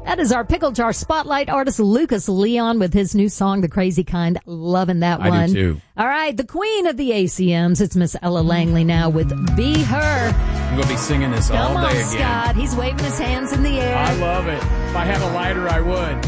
That is our Pickle Jar Spotlight artist, Lucas Leon, with his new song, The Crazy Kind. Loving that one. I do too. All right, the queen of the ACMs. It's Miss Ella Langley now with Be Her. I'm going to be singing this all day again. Come on, Scott. He's waving his hands in the air. I love it. If I had a lighter, I would.